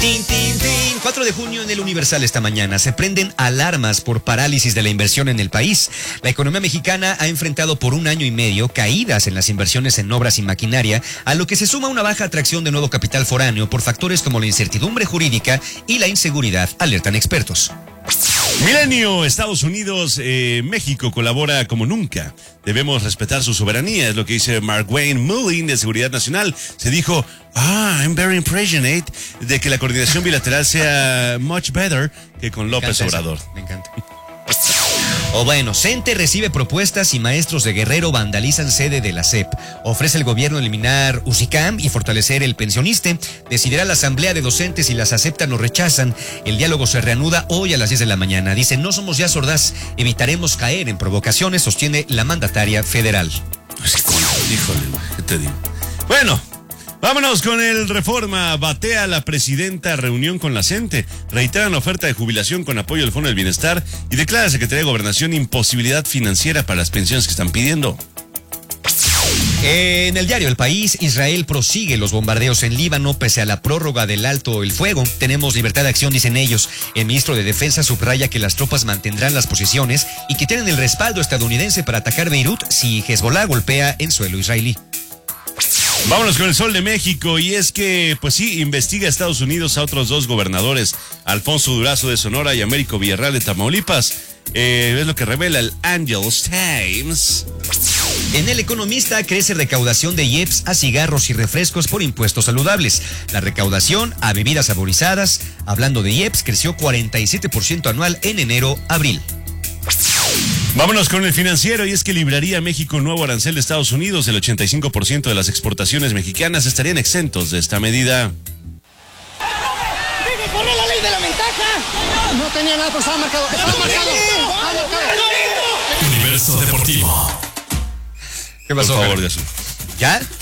Tin, tin, tin. 4 de junio en el Universal esta mañana. Se prenden alarmas por parálisis de la inversión en el país. La economía mexicana ha enfrentado por 1 año y medio caídas en las inversiones en obras y maquinaria, a lo que se suma una baja atracción de nuevo capital foráneo por factores como la incertidumbre jurídica y la inseguridad, alertan expertos. Milenio, Estados Unidos, México colabora como nunca. Debemos respetar su soberanía, es lo que dice Mark Wayne Mullin de Seguridad Nacional. Se dijo, I'm very impressionate de que la coordinación bilateral sea much better que con López Obrador. Me encanta. O bueno, CENTE recibe propuestas y maestros de Guerrero vandalizan sede de la SEP. Ofrece el gobierno eliminar UCICAM y fortalecer el pensioniste. Decidirá la asamblea de docentes si las aceptan o rechazan. El diálogo se reanuda hoy a las 10 de la mañana. Dice, no somos ya sordas, evitaremos caer en provocaciones, sostiene la mandataria federal. Híjole, ¿qué te digo? Bueno, vámonos con el Reforma. Batea la presidenta reunión con la CENTE. Reiteran la oferta de jubilación con apoyo del Fondo del Bienestar y declara la Secretaría de Gobernación imposibilidad financiera para las pensiones que están pidiendo. En el diario El País, Israel prosigue los bombardeos en Líbano pese a la prórroga del alto el fuego. Tenemos libertad de acción, dicen ellos. El ministro de Defensa subraya que las tropas mantendrán las posiciones y que tienen el respaldo estadounidense para atacar Beirut si Hezbollah golpea en suelo israelí. Vámonos con el Sol de México, y es que, pues sí, investiga Estados Unidos a otros 2 gobernadores, Alfonso Durazo de Sonora y Américo Villarreal de Tamaulipas. Es lo que revela el Angeles Times. En El Economista crece recaudación de IEPS a cigarros y refrescos por impuestos saludables. La recaudación a bebidas saborizadas, hablando de IEPS, creció 47% anual en enero-abril. Vámonos con el Financiero, y es que libraría México un nuevo arancel de Estados Unidos. El 85% de las exportaciones mexicanas estarían exentos de esta medida. ¡Deje correr la ley de la ventaja! No tenía nada, pero estaba marcado. ¡Estaba marcado! Universo Deportivo. ¿Qué pasó? Por favor, Jesús. ¿Ya?